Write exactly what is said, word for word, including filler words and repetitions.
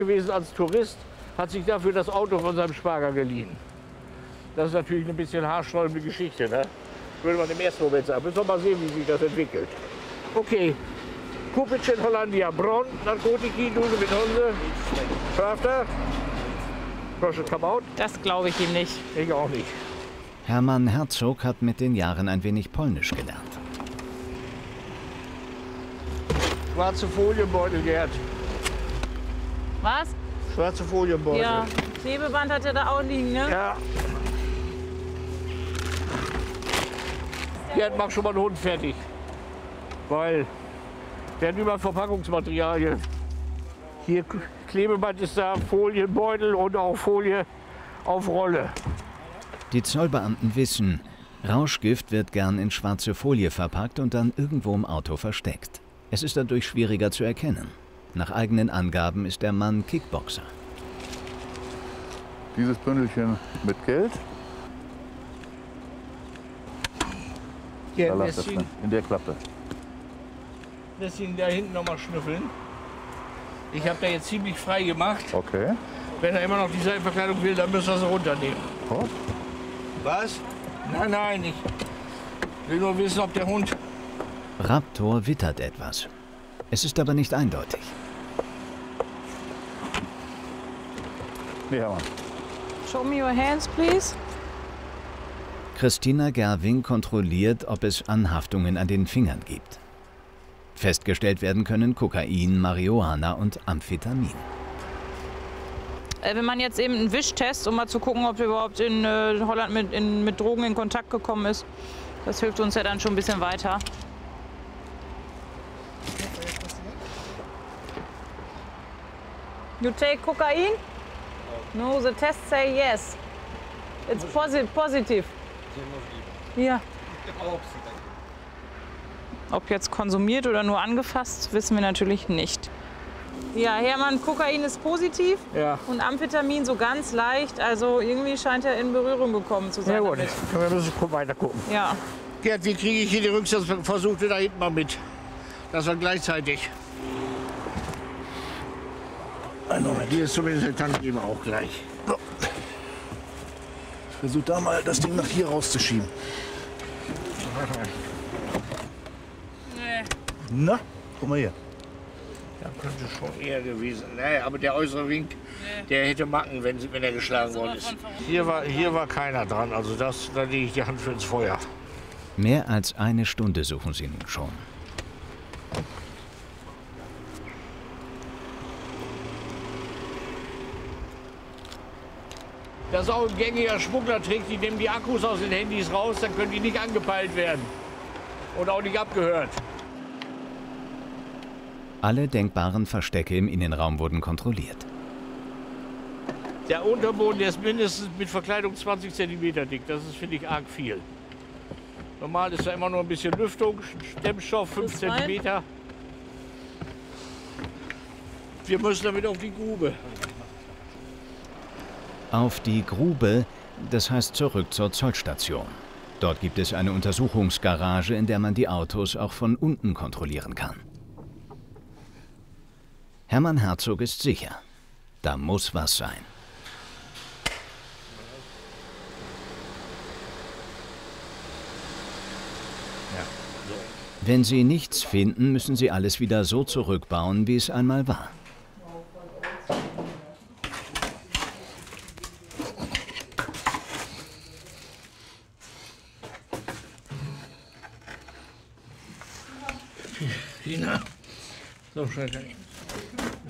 gewesen als Tourist, hat sich dafür das Auto von seinem Schwager geliehen. Das ist natürlich eine bisschen haarsträubende Geschichte, ne? Würde man im ersten Moment sagen. Müssen wir mal sehen, wie sich das entwickelt. Okay, Kupic in Hollandia, Bron, Narkotiki, Duse mit Hunde. Schafter. Proszę, come out. Das glaube ich ihm nicht. Ich auch nicht. Hermann Herzog hat mit den Jahren ein wenig Polnisch gelernt. Schwarze Folienbeutel, Gerd. Was? Schwarze Folienbeutel. Ja, Klebeband hat er da auch liegen, ne? Ja. Gerd, mach schon mal den Hund fertig. Weil der hat über Verpackungsmaterialien. Hier Klebeband ist da, Folienbeutel und auch Folie auf Rolle. Die Zollbeamten wissen, Rauschgift wird gern in schwarze Folie verpackt und dann irgendwo im Auto versteckt. Es ist dadurch schwieriger zu erkennen. Nach eigenen Angaben ist der Mann Kickboxer. Dieses Bündelchen mit Geld. Ja, Da lasst lässt es ihn, in der Klappe. lässt ihn da hinten noch mal schnüffeln. Ich habe da jetzt ziemlich frei gemacht. Okay. Wenn er immer noch die Seitenverkleidung will, dann müssen wir sie runternehmen. Oh. Was? Nein, nein, ich will nur wissen, ob der Hund... Raptor wittert etwas. Es ist aber nicht eindeutig. Nee, Hermann. Show me your hands, please. Christina Gerwing kontrolliert, ob es Anhaftungen an den Fingern gibt. Festgestellt werden können Kokain, Marihuana und Amphetamin. Äh, wenn man jetzt eben einen Wischtest, um mal zu gucken, ob er überhaupt in äh, Holland mit, in, mit Drogen in Kontakt gekommen ist, das hilft uns ja dann schon ein bisschen weiter. You take cocaine? No, the test say yes. It's posi positive. Ja. Ob jetzt konsumiert oder nur angefasst, wissen wir natürlich nicht. Ja, Hermann, Kokain ist positiv Ja. und Amphetamin so ganz leicht. Also irgendwie scheint er in Berührung gekommen zu sein. Ja gut, damit. wir müssen weiter gucken. Ja. Gerd, wie kriege ich hier die Rücksatzversuche da hinten mal mit? Das war gleichzeitig. Einen Moment, hier ist zumindest der Tankgeber auch gleich. So. Versuch da mal das Ding nach hier rauszuschieben. Nee. Na, guck mal hier. Ja, könnte schon eher gewesen. Naja, aber der äußere Wink, der hätte Macken, wenn, wenn er geschlagen worden ist. Hier war, hier war keiner dran, also das, da lege ich die Hand für ins Feuer. Mehr als eine Stunde suchen sie nun schon. Das ist auch ein gängiger Schmugglertrick, die nehmen die Akkus aus den Handys raus, dann können die nicht angepeilt werden und auch nicht abgehört. Alle denkbaren Verstecke im Innenraum wurden kontrolliert. Der Unterboden, der ist mindestens mit Verkleidung zwanzig Zentimeter dick, das ist, finde ich, arg viel. Normal ist da immer nur ein bisschen Lüftung, Dämmstoff fünf Bis rein. Zentimeter. Wir müssen damit auf die Grube. Auf die Grube, das heißt zurück zur Zollstation. Dort gibt es eine Untersuchungsgarage, in der man die Autos auch von unten kontrollieren kann. Hermann Herzog ist sicher, da muss was sein. Wenn sie nichts finden, müssen sie alles wieder so zurückbauen, wie es einmal war. Tina, so schnell kann ich.